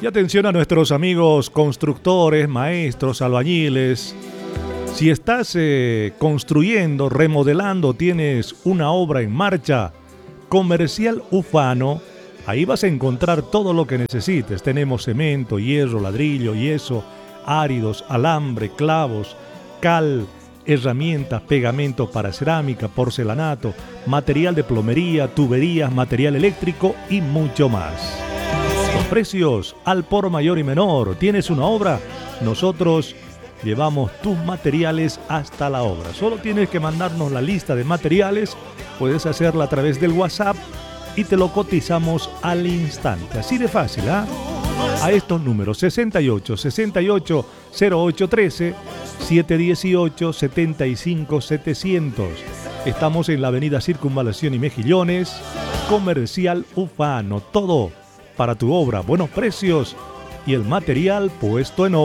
Y atención a nuestros amigos constructores, maestros, albañiles. Si estás construyendo, remodelando, tienes una obra en marcha, Comercial Ufano, ahí vas a encontrar todo lo que necesites. Tenemos cemento, hierro, ladrillo, yeso, áridos, alambre, clavos, cal, herramientas, pegamento para cerámica, porcelanato, material de plomería, tuberías, material eléctrico y mucho más. Los precios al por mayor y menor. ¿Tienes una obra? Nosotros llevamos tus materiales hasta la obra. Solo tienes que mandarnos la lista de materiales. Puedes hacerla a través del WhatsApp y te lo cotizamos al instante. Así de fácil, ¿ah? A estos números 68 68 08 13 718 75 700. Estamos en la avenida Circunvalación y Mejillones. Comercial Ufano. Todo para tu obra. Buenos precios y el material puesto en obra.